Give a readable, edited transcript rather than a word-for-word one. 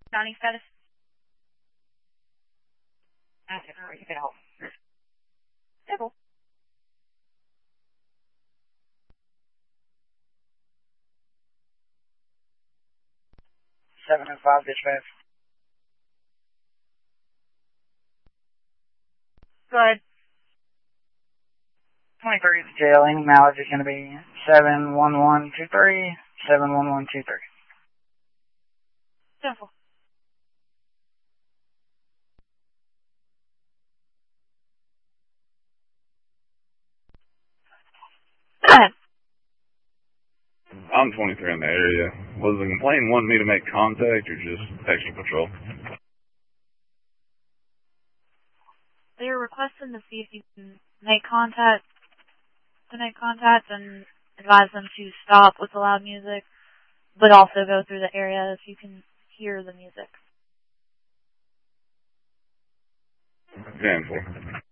Johnny status? Okay, alright, you can help. Simple. 705 dispatch. Go ahead. 23 is jailing. Mileage is going to be 71123, 71123. Simple. Go ahead. I'm 23 in the area. Was the complainant wanting me to make contact or just extra patrol? They're requesting to see if you can make contact and advise them to stop with the loud music, but also go through the area if you can hear the music. 10-4.